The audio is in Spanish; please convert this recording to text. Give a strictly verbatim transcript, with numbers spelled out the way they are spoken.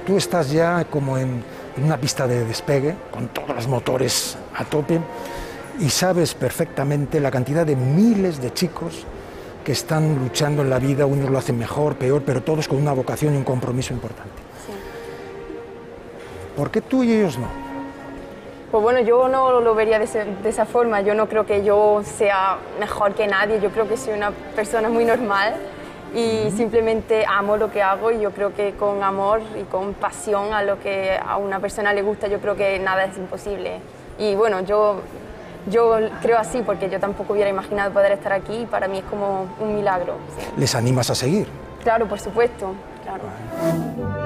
tú estás ya como en, en una pista de despegue, con todos los motores a tope, y sabes perfectamente la cantidad de miles de chicos que están luchando en la vida, unos lo hacen mejor, peor, pero todos con una vocación y un compromiso importante. Sí. ¿Por qué tú y ellos no? Pues bueno, yo no lo vería de, ese, de esa forma. Yo no creo que yo sea mejor que nadie. Yo creo que soy una persona muy normal y simplemente amo lo que hago, y yo creo que con amor y con pasión a lo que a una persona le gusta, yo creo que nada es imposible. Y bueno, yo, yo creo así porque yo tampoco hubiera imaginado poder estar aquí, y para mí es como un milagro. Sí. ¿Les animas a seguir? Claro, por supuesto, claro.